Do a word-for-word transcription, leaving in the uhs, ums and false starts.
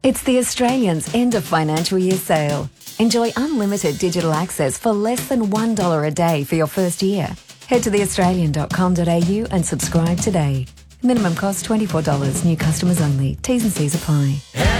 It's the Australians' end of financial year sale. Enjoy unlimited digital access for less than one dollar a day for your first year. Head to the australian dot com dot a u and subscribe today. Minimum cost twenty-four dollars. New customers only. T's and C's apply.